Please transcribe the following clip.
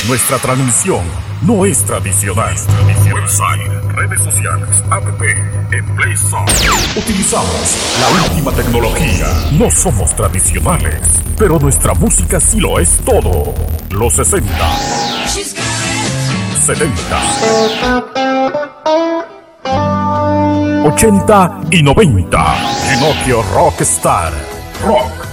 Nuestra transmisión no es tradicional. Website, redes sociales, app, en Play Store. Utilizamos la última tecnología. No somos tradicionales, pero nuestra música sí lo es todo. Los 60, 70, 80 y 90. Ginocchio Rockstar. Rock